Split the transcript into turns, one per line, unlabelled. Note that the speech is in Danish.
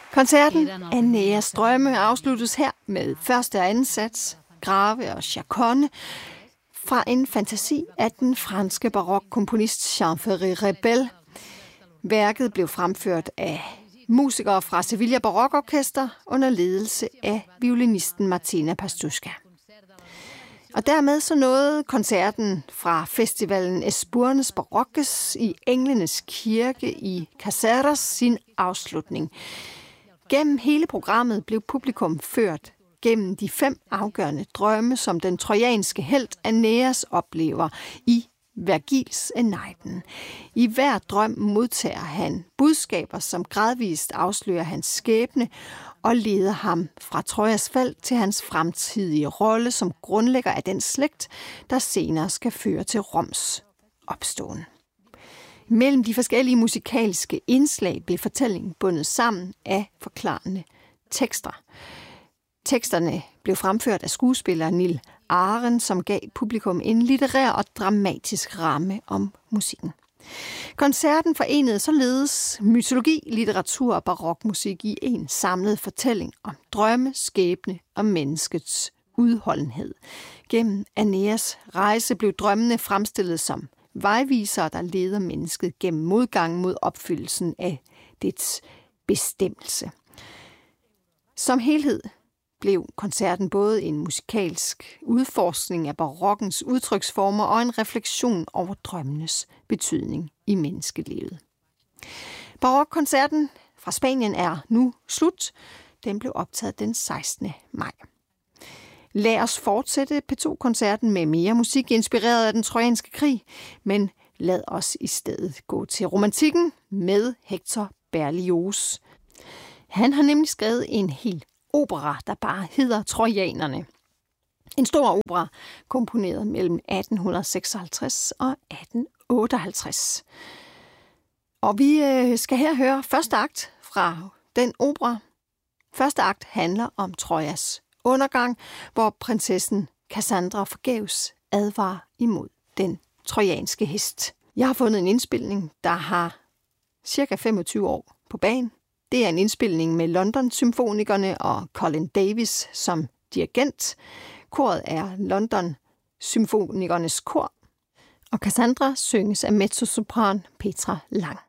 Koncerten Aeneas drømme afsluttes her med første og anden sats, Grave og Chaconne, fra en fantasi af den franske barokkomponist Jean-Ferré Rebel. Værket blev fremført af musikere fra Sevilla Barokorkester under ledelse af violinisten Martina Pastuska. Og dermed så nåede koncerten fra festivalen Espurnes Baroques i Englenes Kirke i Caceres sin afslutning. Gennem hele programmet blev publikum ført gennem de 5 afgørende drømme, som den trojanske helt Aeneas oplever i Vergils Eneiden. I hver drøm modtager han budskaber, som gradvist afslører hans skæbne og leder ham fra Trojas fald til hans fremtidige rolle som grundlægger af den slægt, der senere skal føre til Roms opståen. Mellem de forskellige musikalske indslag blev fortællingen bundet sammen af forklarende tekster. Teksterne blev fremført af skuespiller Nil Arendt, som gav publikum en litterær og dramatisk ramme om musikken. Koncerten forenede således mytologi, litteratur og barokmusik i en samlet fortælling om drømme, skæbne og menneskets udholdenhed. Gennem Aeneas rejse blev drømmene fremstillet som vejvisere, der leder mennesket gennem modgangen mod opfyldelsen af dets bestemmelse. Som helhed blev koncerten både en musikalsk udforskning af barokkens udtryksformer og en refleksion over drømmenes betydning i menneskelivet. Barokkoncerten fra Spanien er nu slut. Den blev optaget den 16. maj. Lad os fortsætte P2-koncerten med mere musik inspireret af den trojanske krig, men lad os i stedet gå til romantikken med Hector Berlioz. Han har nemlig skrevet en hel opera, der bare hedder Trojanerne. En stor opera, komponeret mellem 1856 og 1858. Og vi skal her høre første akt fra den opera. Første akt handler om Trojas undergang, hvor prinsessen Cassandra forgæves advarer imod den trojanske hest. Jeg har fundet en indspilning, der har cirka 25 år på bagen. Det er en indspilning med London Symfonikerne og Colin Davis som dirigent. Koret er London Symfonikernes kor, og Cassandra synges af mezzosopran Petra Lang.